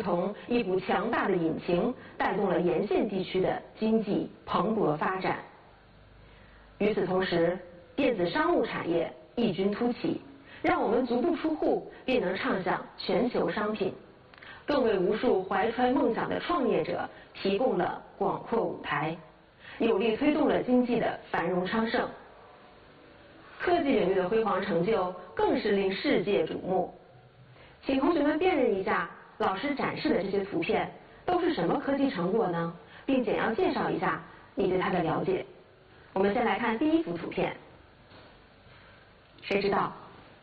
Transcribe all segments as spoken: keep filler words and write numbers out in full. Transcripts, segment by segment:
如同一股强大的引擎，带动了沿线地区的经济蓬勃发展。与此同时，电子商务产业异军突起，让我们足不出户便能畅享全球商品，更为无数怀揣梦想的创业者提供了广阔舞台，有力推动了经济的繁荣昌盛。科技领域的辉煌成就更是令世界瞩目。请同学们辨认一下老师展示的这些图片都是什么科技成果呢？并简要介绍一下你对它的了解。我们先来看第一幅图片，谁知道？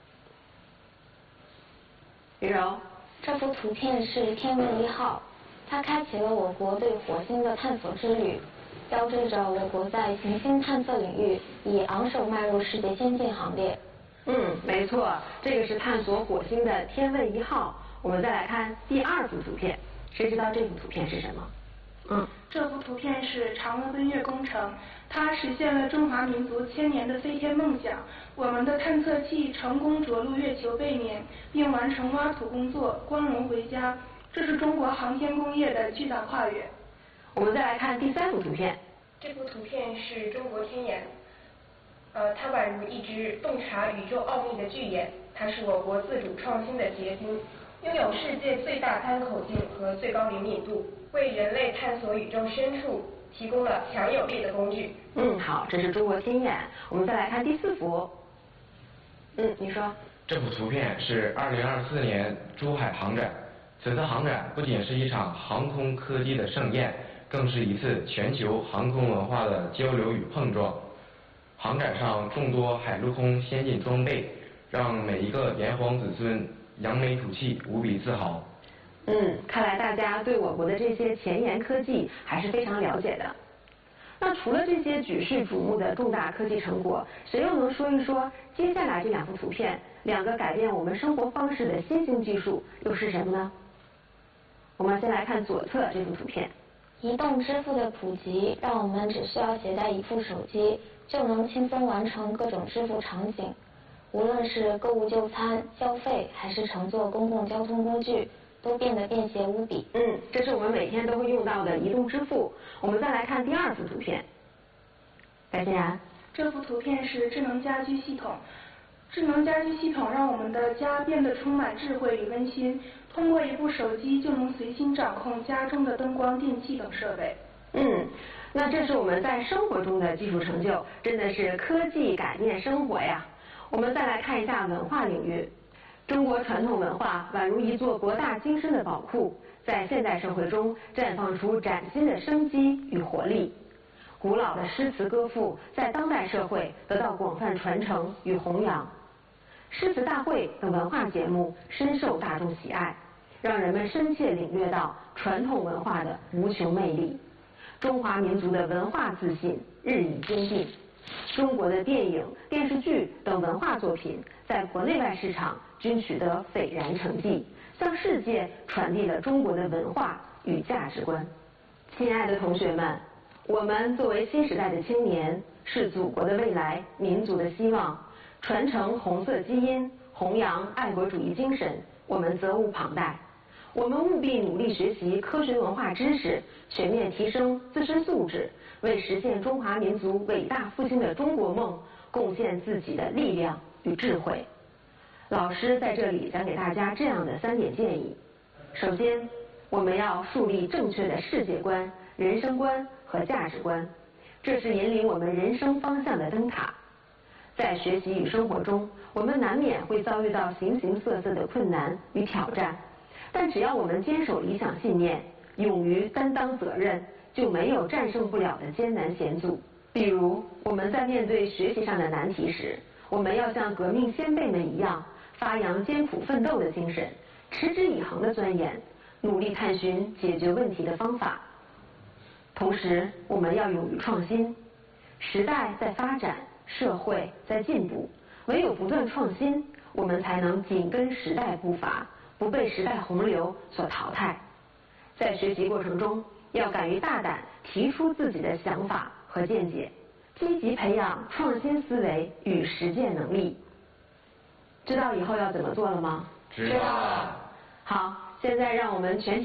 雨柔。 这幅图片是天问一号，它开启了我国对火星的探索之旅，标志着我国在行星探测领域已昂首迈入世界先进行列。 嗯，没错，这个是探索火星的天问一号。我们再来看第二幅图片，谁知道这幅图片是什么？ 嗯，这幅图片是嫦娥奔月工程，它实现了中华民族千年的飞天梦想。我们的探测器成功着陆月球背面，并完成挖土工作，光荣回家。这是中国航天工业的巨大跨越。 我们再来看第三幅图片， 这幅图片是中国天眼，呃，它宛如一只洞察宇宙奥秘的巨眼，它是我国自主创新的结晶，拥有世界最大单口径和最高灵敏度，为人类探索宇宙深处提供了强有力的工具。 嗯，好，这是中国天眼。我们再来看第四幅。嗯，你说。 这幅图片是二零二四年珠海航展。此次航展不仅是一场航空科技的盛宴，更是一次全球航空文化的交流与碰撞。航展上众多海陆空先进装备，让每一个炎黄子孙扬眉吐气，无比自豪。 嗯，看来大家对我国的这些前沿科技还是非常了解的。那除了这些举世瞩目的重大科技成果，谁又能说一说接下来这两幅图片，两个改变我们生活方式的新兴技术又是什么呢？我们先来看左侧这幅图片。 移动支付的普及，让我们只需要携带一部手机，就能轻松完成各种支付场景。无论是购物就餐、消费，还是乘坐公共交通工具，都变得便捷无比。 嗯，这是我们每天都会用到的移动支付。我们再来看第二幅图片。白欣然。 这幅图片是智能家居系统。智能家居系统让我们的家变得充满智慧与温馨，通过一部手机就能随心掌控家中的灯光、电器等设备。 嗯，那这是我们在生活中的技术成就，真的是科技改变生活呀。我们再来看一下文化领域。中国传统文化宛如一座博大精深的宝库，在现代社会中绽放出崭新的生机与活力。古老的诗词歌赋在当代社会得到广泛传承与弘扬。诗词大会等文化节目深受大众喜爱，让人们深切领略到传统文化的无穷魅力。中华民族的文化自信日益坚定。中国的电影、电视剧等文化作品在国内外市场均取得斐然成绩，向世界传递了中国的文化与价值观。亲爱的同学们，我们作为新时代的青年，是祖国的未来，民族的希望。传承红色基因，弘扬爱国主义精神，我们责无旁贷。我们务必努力学习科学文化知识，全面提升自身素质，为实现中华民族伟大复兴的中国梦贡献自己的力量与智慧。老师在这里讲给大家这样的三点建议：首先，我们要树立正确的世界观、人生观和价值观，这是引领我们人生方向的灯塔。在学习与生活中，我们难免会遭遇到形形色色的困难与挑战，但只要我们坚守理想信念，勇于担当责任，就没有战胜不了的艰难险阻。比如，我们在面对学习上的难题时，我们要像革命先辈们一样，发扬艰苦奋斗的精神，持之以恒的钻研，努力探寻解决问题的方法。同时，我们要勇于创新。时代在发展，社会在进步，唯有不断创新，我们才能紧跟时代步伐，不被时代洪流所淘汰。在学习过程中，要敢于大胆提出自己的想法和见解，积极培养创新思维与实践能力。知道以后要怎么做了吗？ 知道了。 好，现在让我们全体